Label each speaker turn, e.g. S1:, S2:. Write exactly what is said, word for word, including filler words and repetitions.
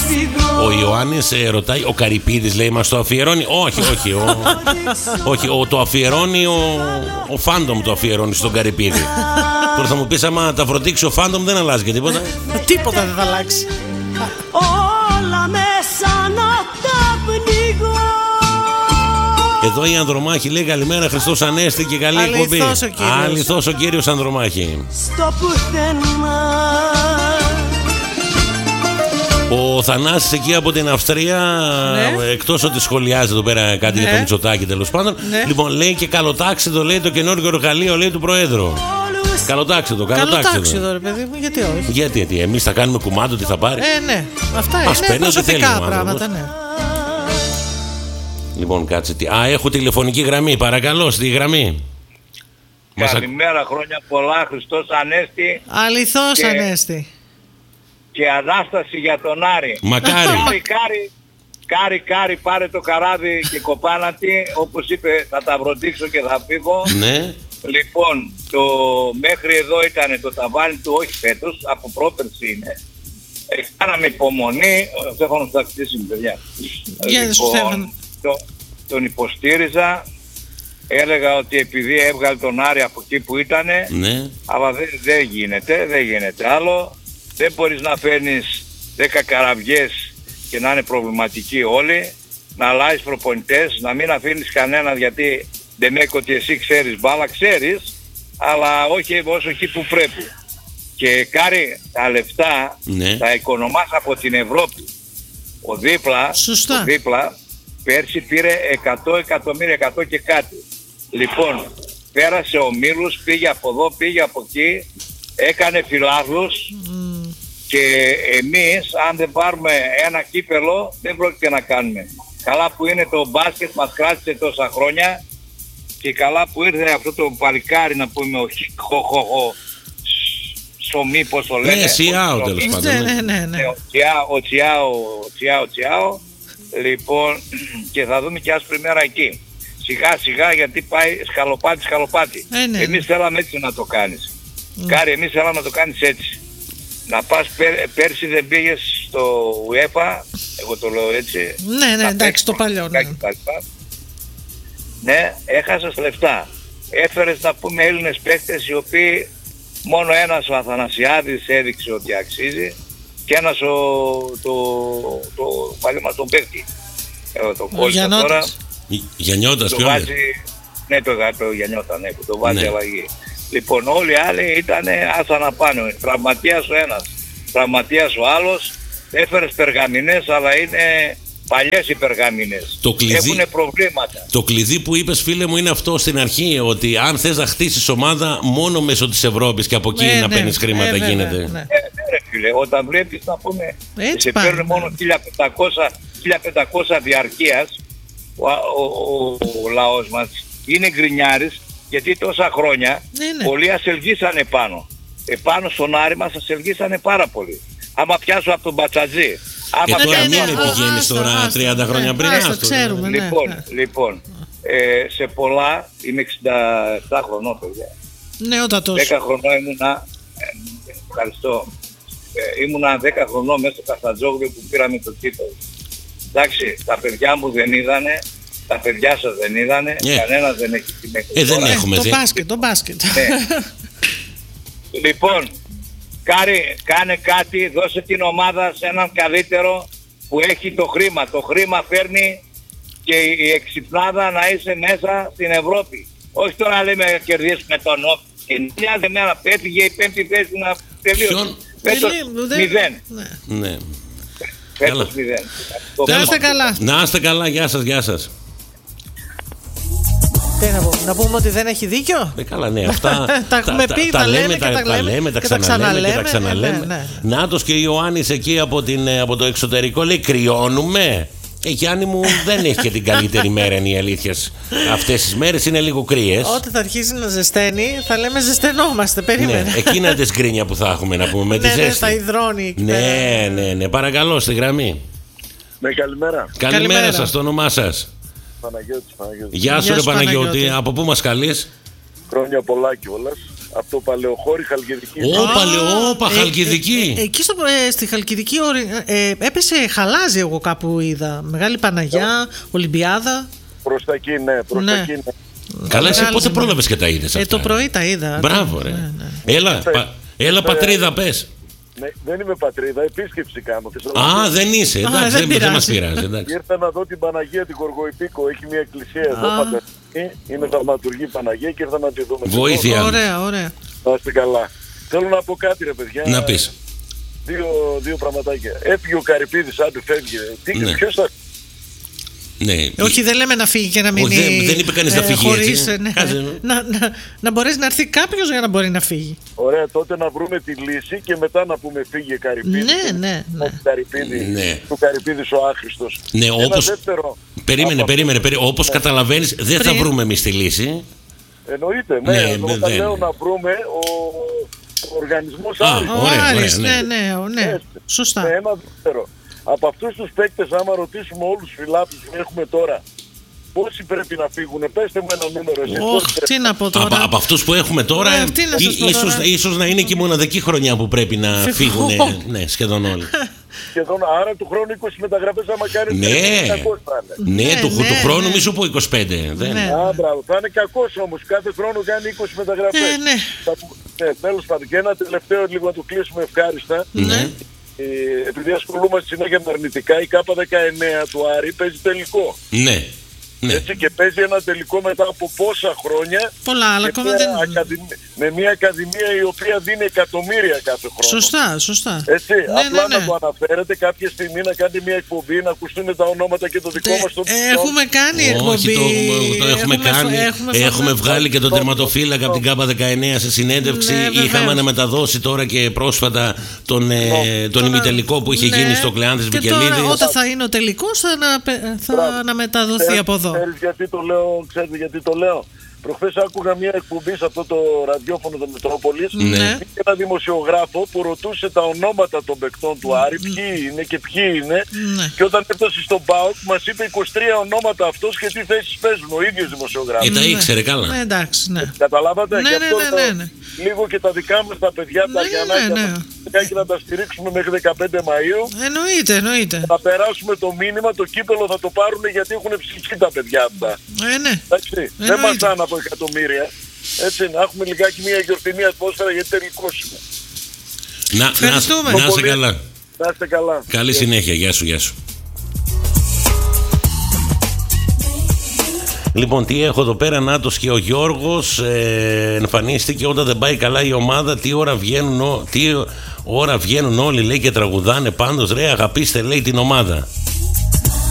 S1: Ο Ιωάννης ε, ρωτάει, ο Καρυπίδης λέει μας το αφιερώνει. Όχι, όχι, ο, όχι ο, το αφιερώνει ο, ο Φάντομ το αφιερώνει στον Καρυπίδη. Τώρα θα μου πεις άμα τα φροντίξει ο Φάντομ δεν αλλάζει και τίποτα.
S2: Τίποτα δεν θα αλλάξει.
S3: Όλα μέσα να τα πνίγω.
S1: Εδώ η Ανδρομάχη λέει καλημέρα, Χριστός Ανέστη και καλή εκπομπή. Αληθώς ο κύριος Ανδρομάχη.
S3: Στο πουθενά.
S1: Ο Θανάσης εκεί από την Αυστρία, ναι. Εκτός ότι σχολιάζει εδώ πέρα κάτι, ναι, για το Μητσοτάκη τέλος πάντων, ναι. Λοιπόν λέει και καλοτάξιδο λέει το καινούργιο εργαλείο λέει του Προέδρου. Καλοτάξιδο, καλοτάξιδο.
S2: Καλοτάξιδο ρε παιδί μου, γιατί όχι.
S1: Γιατί, γιατί εμείς θα κάνουμε κουμάντο, τι θα πάρει.
S2: Ε, ναι, αυτά είναι προσωπικά πράγματα, ναι.
S1: Λοιπόν, κάτσε. Α, έχω τηλεφωνική γραμμή. Παρακαλώ, στη γραμμή.
S4: Καλημέρα, χρόνια πολλά. Χριστός Ανέστη.
S2: Αληθώς
S4: και...
S2: Ανέστη.
S4: Και Ανάσταση για τον Άρη.
S1: Μακάρι.
S4: Κάρι, κάρι, κάρι, κάρι, πάρε το καράβι και κοπάνατη. Όπως είπε, θα τα βροντίξω και θα φύγω.
S1: Ναι.
S4: Λοιπόν, το μέχρι εδώ ήταν το ταβάνι του, όχι φέτος, από πρόπερση είναι. Κάναμε υπομονή. Ο Στέφανος θα κτίσει, παιδιά. Λοιπόν, το, τον υποστήριζα. Έλεγα ότι επειδή έβγαλε τον Άρη από εκεί που ήτανε,
S1: ναι.
S4: Αλλά δεν δε γίνεται, δεν γίνεται άλλο. Δεν μπορείς να φέρνεις δέκα καραβιές και να είναι προβληματικοί όλοι, να αλλάζεις προπονητές, να μην αφήνεις κανέναν, γιατί δεν μέκω ότι εσύ ξέρεις μπάλα, ξέρεις, αλλά όχι όσο εκεί που πρέπει. Και κάρι τα λεφτά,
S1: ναι,
S4: τα οικονομάς από την Ευρώπη. Ο δίπλα, ο δίπλα πέρσι πήρε εκατό εκατομμύρια, εκατό και κάτι. Λοιπόν, πέρασε ο Μίλους, πήγε από εδώ, πήγε από εκεί, έκανε φιλάθλους, mm. και εμείς αν δεν πάρουμε ένα κύπελο δεν πρόκειται να κάνουμε. Καλά που είναι το μπάσκετ, μας κράτησε τόσα χρόνια, και καλά που ήρθε αυτό το παλικάρι, να πούμε, ο χοχοχο Σομί, πώς το λένε.
S1: Ναι, Τσιάο τέλος πάντων.
S2: Ναι, ναι, ναι.
S4: Ο Τσιάο, Τσιάο, Τσιάο, Τσιάο. Λοιπόν, και θα δούμε και άσπρη μέρα εκεί. Σιγά σιγά, γιατί πάει σκαλοπάτι σκαλοπάτι.
S2: Ε, ναι.
S4: Εμείς θέλαμε έτσι να το κάνεις. Mm. Κάρι, εμείς θέλαμε να το κάνεις έτσι. Να πας πέρ, πέρσι δεν πήγες στο UEFA, εγώ το λέω έτσι.
S2: Ναι, ναι, εντάξει, το παλιό. Ναι,
S4: ναι, έχασες λεφτά. Έφερες, να πούμε, Έλληνες παίκτες οι οποίοι μόνο ένας ο Αθανασιάδης έδειξε ότι αξίζει, και ένας ο, το, το παλιό μας τον παίκτη. Ε, το κόλλησα τώρα.
S1: Γιαννιώτας, ποιο
S4: είναι? Ναι, το, το Γιαννιώτα, ναι, που το βάζει, ναι, αλλαγή. Λοιπόν, όλοι οι άλλοι ήταν άσα να πάνε. Τραυματίας ο ένας, τραυματίας ο άλλος. Έφερες περγαμηνές, αλλά είναι παλιές οι περγαμηνές. Έχουνε προβλήματα.
S1: Το κλειδί που είπες, φίλε μου, είναι αυτό στην αρχή, ότι αν θες να χτίσεις ομάδα μόνο μέσω της Ευρώπης και από εκεί, ναι, να, ναι, παίρνεις χρήματα, ναι, γίνεται. Ναι, ναι.
S4: Ναι, ναι, φίλε, όταν βλέπεις, να πούμε, σε παίρνουν μόνο χίλια πεντακόσια διαρκείας, ο, ο, ο, ο λαός μας είναι γκρινιάρης, γιατί τόσα χρόνια, ναι, ναι, πολλοί ασελγίσανε πάνω. Επάνω στον Άρη μας ασελγίσανε πάρα πολύ. Άμα πιάσω από τον Μπατσατζή.
S1: Άμα ε, τώρα μην πηγαίνεις τώρα τριάντα χρόνια πριν.
S2: Άστο, ξέρουμε.
S4: Λοιπόν,
S2: ναι,
S4: λοιπόν ε, σε πολλά, είμαι εξήντα επτά χρονών, παιδιά.
S2: Νεότατος.
S4: δέκα χρονών ήμουνα, ε, ευχαριστώ, ε, ήμουνα δέκα χρονών μέσα στο Καστατζόγλιο που πήραμε το τίτλο. Εντάξει, τα παιδιά μου δεν είδανε, τα παιδιά σας δεν είδανε, yeah, κανένας δεν έχει την
S1: ε, δεν έχουμε
S2: το
S1: δει.
S2: μπάσκετ, το μπάσκετ.
S4: Ναι. Λοιπόν, Κάρι, κάνε κάτι, δώσε την ομάδα σε έναν καλύτερο που έχει το χρήμα. Το χρήμα φέρνει και η εξυπνάδα να είσαι μέσα στην Ευρώπη. Όχι τώρα λέμε να κερδίσουμε τον Όφη. Η μια δεμένα έφυγε η πέμπτη θέση να τελείωσε. Φέτος μηδέν.
S1: Ναι.
S4: Φέτος μηδέν.
S2: Να είστε καλά.
S1: Να είστε καλά, γεια σας, γεια σας.
S2: Τι να πούμε, να πούμε ότι δεν έχει δίκιο.
S1: Ε, καλά, ναι, αυτά
S2: τα έχουμε πει, τα λέμε και τα λέμε,
S1: τα ξαναλέμε και τα ξαναλέμε. Νάτος και Ιωάννης εκεί από, την, από το εξωτερικό λέει κρυώνουμε. Ε, Γιάννη μου, δεν έχει και την καλύτερη μέρα, είναι η αλήθεια. Αυτές τις μέρες είναι λίγο κρύες.
S2: Όταν θα αρχίσει να ζεσταίνει, θα λέμε ζεστενόμαστε. Περίμενε.
S1: Ναι, εκείνα τις γκρίνια που θα έχουμε να πούμε με τη
S2: ζέστη.
S1: Ναι,
S2: θα υδρώνει.
S1: Ναι, ναι, ναι. Παρακαλώ, στη γραμμή.
S4: Ναι, καλημέρα.
S1: Καλημέρα σας, το όνομά σας?
S4: Παναγιώτης, Παναγιώτης.
S1: Γεια σου, ρε Παναγιώτη. Από πού μας καλείς?
S4: Χρόνια πολλά κιόλας.
S5: Από το Παλαιοχώρι Χαλκιδική.
S1: Ω, Παλαιόπα, Χαλκιδική.
S2: Ε, ε, εκεί στο, ε, στη Χαλκιδική ε, έπεσε χαλάζι, εγώ κάπου είδα. Μεγάλη Παναγιά, Ολυμπιάδα.
S5: Προς τα εκεί, ναι, προς
S2: Ναι.
S5: τα εκεί, ναι.
S1: Καλά, εσύ πότε πρόλαβες και τα είδες αυτά?
S2: Ε, το πρωί τα είδα.
S1: Μπράβο, ρε.
S2: Ναι, ναι.
S1: Έλα, πα, έλα πατρίδα, πες.
S5: Ναι, δεν είμαι πατρίδα, επίσκεψη κάνω.
S1: Α, δεν είσαι, εντάξει,
S2: δεν
S1: δεν, δεν
S2: πειράζει.
S1: μας πειράζει. Εντάξει.
S5: Ήρθα να δω την Παναγία την Γοργοϊπίκο. Έχει μια εκκλησία εδώ, φανταστική. Είναι θαυματουργή Παναγία και ήρθα να τη δούμε.
S1: Βοήθεια.
S2: Ωραία, ωραία.
S5: Να είστε καλά. Θέλω να πω κάτι, ρε παιδιά.
S1: Να πεις.
S5: Δύο, δύο πραγματάκια. Έφυγε ο Καρυπίδης, άντε φεύγει. Τι,
S1: Ναι.
S5: ποιος θα...
S1: Ναι.
S2: Όχι, δεν λέμε να φύγει και να
S1: Όχι,
S2: μείνει.
S1: δεν- δεν είπε κανείς να φύγει
S2: χωρίς,
S1: έτσι.
S2: ε, ναι.
S1: Κάτσε.
S2: να, να, να μπορέσει να έρθει κάποιος για να μπορεί να φύγει.
S5: Ωραία, τότε να βρούμε τη λύση και μετά να πούμε φύγε Καρυπίδη.
S2: Ναι, ναι, ναι.
S5: Του Καρυπίδη,
S1: Ναι.
S5: του Καρυπίδης ο άχρηστος.
S1: Ναι,
S5: Ένα
S1: όπως-
S5: δεύτερο.
S1: Περίμενε,
S5: από-
S1: περίμενε, περίμενε. Όπως καταλαβαίνεις, δεν θα
S2: Πριν.
S1: βρούμε εμείς τη λύση.
S5: Εννοείται, ναι.
S1: Ναι,
S5: ναι
S1: ναι,
S5: όταν
S1: δεν-
S5: λέω να βρούμε, ο, ο οργανισμός
S1: Α,
S5: άριστος.
S2: Ο
S1: ωραία,
S2: Άρης,
S1: ωραία,
S2: ναι,
S1: ναι.
S2: ναι, ναι.
S5: Ναι,
S2: Σωστά.
S5: Ναι, ένα δεύτερο. Από αυτούς τους παίκτες, άμα ρωτήσουμε όλους τους φιλάθλους που έχουμε τώρα, πόσοι πρέπει να φύγουν, πέστε μου ένα νούμερο. εσείς,
S2: Ωχ,
S5: πόσοι πρέπει.
S2: τι να πω
S1: Από,
S2: τώρα.
S1: από αυτούς που έχουμε τώρα,
S2: Ε, τι να σας
S1: ή-
S2: πω
S1: ίσως,
S2: τώρα.
S1: ίσως να είναι και η μοναδική χρονιά που πρέπει να
S2: Φεύγω.
S1: φύγουν. Ναι, σχεδόν όλοι.
S5: Σχεδόν, άρα του χρόνου είκοσι μεταγραφές άμα κάνει
S1: Ναι.
S5: κακός θα είναι.
S1: Ναι,
S2: Ναι,
S1: του,
S2: ναι,
S1: του χρόνου
S2: ναι.
S1: μη σου πω είκοσι πέντε. Δεν.
S2: Ναι.
S5: Α, μπράβο. Θα είναι κακός όμως. Κάθε χρόνο κάνει είκοσι μεταγραφές.
S2: Ε, ναι.
S5: Θα που- ναι, τέλος πάντων. Και ένα τελευταίο λίγο να το κλείσουμε ευχάριστα.
S1: Ναι.
S5: Ε, επειδή ασχολούμαστε συνέχεια με αρνητικά, η ΚΑΠΑ δεκαεννέα του Άρη παίζει τελικό.
S1: Ναι. Ναι.
S5: Έτσι, και παίζει ένα τελικό μετά από πόσα χρόνια.
S2: Πολλά, αλλά
S5: και
S2: ακόμα
S5: μια
S2: δεν.
S5: ακαδημ- με μια ακαδημία η οποία δίνει εκατομμύρια κάθε χρόνο.
S2: Σωστά, σωστά.
S5: Έτσι,
S2: Ναι,
S5: απλά
S2: ναι, ναι.
S5: να το αναφέρετε κάποια στιγμή να κάνετε μια εκπομπή, να ακουστούν τα ονόματα και το δικό
S2: Ε,
S5: μας το
S2: Έχουμε κάνει εκπομπή.
S1: Όχι, το, το έχουμε, κάνει.
S2: Έχουμε,
S1: Έχουμε,
S2: φωνά-
S1: βγάλει και τον τερματοφύλακα από την ΚΑΠΑ δεκαεννέα σε συνέντευξη.
S2: Ναι, βεβαίως.
S1: Είχαμε να μεταδώσει τώρα και πρόσφατα τον, ε, τον
S2: Τώρα-
S1: ημιτελικό που είχε
S2: ναι,
S1: γίνει στο Κλεάνθης
S2: και
S1: Βικελίδης.
S2: τώρα όταν θα είναι ο τελικός θα, να, θα
S5: Μπράβο.
S2: αναμεταδοθεί
S5: Ξέρεις-
S2: από εδώ.
S5: Ξέρεις γιατί το λέω, ξέρετε γιατί το λέω. Προχθές άκουγα μια εκπομπή σε αυτό το ραδιόφωνο του Μητρόπολης.
S2: Ναι.
S5: Είχε ένα δημοσιογράφο που ρωτούσε τα ονόματα των παικτών του Άρη, ποιοι είναι και ποιοι είναι.
S2: Ναι.
S5: Και όταν έφτασε στον ΠΑΟΚ μας είπε είκοσι τρία ονόματα αυτός και τι θέσεις παίζουν, ο ίδιος δημοσιογράφος.
S1: Ε, τα ήξερε καλά.
S2: Ναι, εντάξει, ναι.
S5: Καταλάβατε,
S2: Ναι,
S5: γι'
S2: ναι,
S5: αυτό
S2: ναι,
S5: το-
S2: ναι, ναι.
S5: λίγο και τα δικά μας τα παιδιά, τα
S2: Ναι,
S5: Γιαννάκια
S2: ναι, ναι.
S5: μας, και να τα στηρίξουμε μέχρι δεκαπέντε Μαΐου.
S2: Εννοείται, εννοείται.
S5: Θα περάσουμε το μήνυμα, το κύπελο θα το πάρουν γιατί έχουν ψυχή τα παιδιά αυτά.
S2: Ε, ναι.
S5: Εντάξει, δεν
S2: Εννοείται.
S5: μας άνε από εκατομμύρια. Έτσι, να έχουμε λιγάκι μια γιορτινή ατμόσφαιρα γιατί τελικώς είναι.
S1: Να, να,
S2: Ευχαριστούμε.
S1: να είσαι καλά.
S5: Να είστε καλά.
S1: Καλή συνέχεια. Γεια σου, γεια σου. Λοιπόν, τι έχω εδώ πέρα, Νάτος και ο Γιώργος ε, εμφανίστηκε όταν δεν πάει καλά η ομάδα. Τι ώρα βγαίνουν, ό, τι ώρα βγαίνουν όλοι, λέει, και τραγουδάνε. Πάντως, ρε, αγαπήστε, λέει, την ομάδα.